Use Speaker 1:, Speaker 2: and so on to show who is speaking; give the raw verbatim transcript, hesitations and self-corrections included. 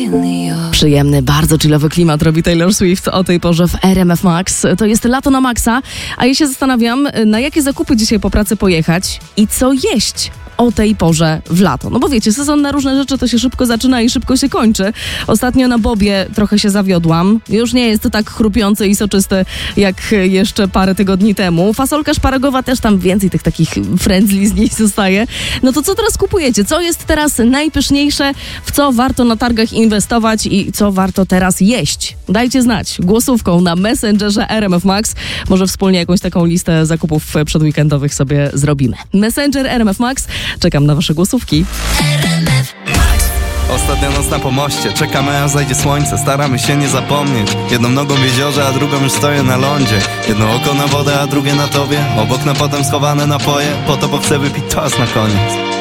Speaker 1: Przyjemny, bardzo chillowy klimat robi Taylor Swift o tej porze w R M F Max. To jest lato na maksa, a ja się zastanawiam, na jakie zakupy dzisiaj po pracy pojechać i co jeść o tej porze w lato. No bo wiecie, sezon na różne rzeczy to się szybko zaczyna i szybko się kończy. Ostatnio na bobie trochę się zawiodłam. Już nie jest to tak chrupiący i soczysty jak jeszcze parę tygodni temu. Fasolka szparagowa też tam więcej tych takich frędzli z niej zostaje. No to co teraz kupujecie? Co jest teraz najpyszniejsze? W co warto na targach inwestować i co warto teraz jeść? Dajcie znać głosówką na Messengerze R M F Max. Może wspólnie jakąś taką listę zakupów przedweekendowych sobie zrobimy. Messenger R M F Max. Czekam na wasze głosówki.
Speaker 2: Ostatnia noc na pomoście, czekamy aż zajdzie słońce. Staramy się nie zapomnieć. Jedną nogą w jeziorze, a drugą już stoję na lądzie. Jedno oko na wodę, a drugie na tobie. Obok na potem schowane napoje. Po to, bo chcę wypić czas na koniec.